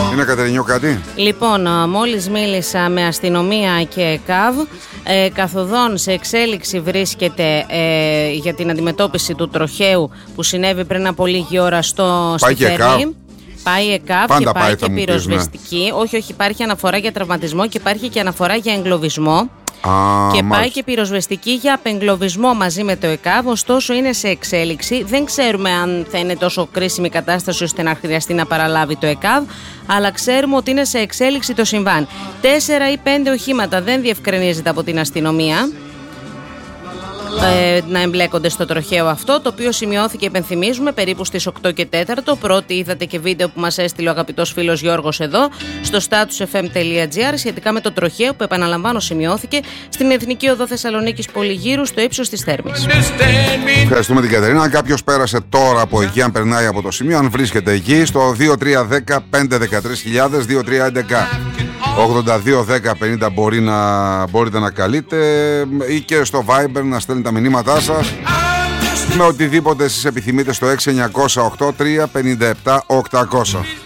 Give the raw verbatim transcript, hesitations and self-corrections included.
Είναι Κατερινιό κάτι? Λοιπόν, μόλις μίλησα με αστυνομία και ΕΚΑΒ, ε, καθοδόν σε εξέλιξη βρίσκεται ε, για την αντιμετώπιση του τροχαίου που συνέβη πριν από λίγη ώρα στο Στιφερνή. Πάει ΕΚΑΒ και πάει, πάει και πυροσβεστική. Ναι. Όχι, όχι, υπάρχει αναφορά για τραυματισμό και υπάρχει και αναφορά για εγκλωβισμό. Α, και μάλιστα. πάει και πυροσβεστική για απεγκλωβισμό μαζί με το ΕΚΑΒ, ωστόσο είναι σε εξέλιξη. Δεν ξέρουμε αν θα είναι τόσο κρίσιμη κατάσταση ώστε να χρειαστεί να παραλάβει το ΕΚΑΒ, αλλά ξέρουμε ότι είναι σε εξέλιξη το συμβάν. Τέσσερα ή πέντε οχήματα, δεν διευκρινίζεται από την αστυνομία, ε, να εμπλέκονται στο τροχαίο αυτό, το οποίο σημειώθηκε, υπενθυμίζουμε, περίπου στις οκτώ και τέσσερα. Πρώτη είδατε και βίντεο που μας έστειλε ο αγαπητός φίλος Γιώργος εδώ στο status εφ εμ τελεία τζι άρ σχετικά με το τροχαίο που, επαναλαμβάνω, σημειώθηκε στην Εθνική Οδό Θεσσαλονίκης Πολυγύρου στο ύψος της Θέρμης. Ευχαριστούμε την Κατερίνα. Αν κάποιος πέρασε τώρα από εκεί, αν περνάει από το σημείο, αν βρίσκεται εκεί, στο δύο τρία ένα μηδέν πέντε ένα τρία χιλιάδες, δύο τρία έντεκα ογδόντα δύο δέκα πενήντα μπορεί να, μπορείτε να καλείτε, ή και στο Viber να στέλνετε τα μηνύματά σας με οτιδήποτε εσείς επιθυμείτε στο έξι εννιά μηδέν οκτώ τρία πέντε επτά οκτακόσια.